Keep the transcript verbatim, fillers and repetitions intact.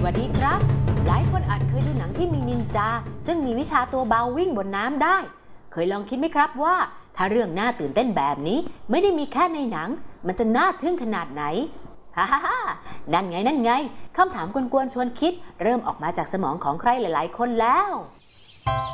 วัสดีครับหลายคนอาจเคยดูหนังที่มีนินจาซึ่งมีวิชาตัวเบาวิ่งบนน้ำได้เคยลองคิดไหมครับว่าถ้าเรื่องน่าตื่นเต้นแบบนี้ไม่ได้มีแค่ในหนังมันจะน่าทึ่งขนาดไหนฮ่าฮ่าฮ่านั่นไงนั่นไงคำถามกวนๆชวนคิดเริ่มออกมาจากสมองของใครหลายๆคนแล้ว